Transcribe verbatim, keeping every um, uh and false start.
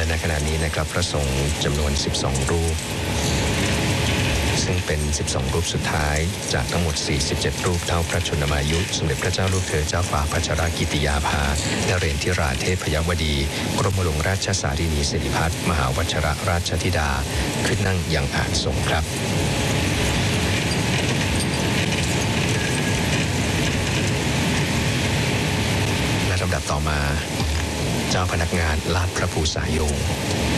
ณขณะนี้นะครับพระสงฆ์จำนวนสิบสองรูปซึ่งเป็นสิบสองรูปสุดท้ายจากทั้งหมดสี่สิบเจ็ดรูปเท่าพระชนมายุสมเด็จพระเจ้าลูกเธอเจ้าฟ้าพัชรกิติยาภานเรนทิราเทพยวดีกรมหลวงราชสารินีสิริพัฒน์มหาวัชรราชธิดาขึ้นนั่งยังอาสงครับและลำดับต่อมาเจ้าพนักงานลาดพระภูษายง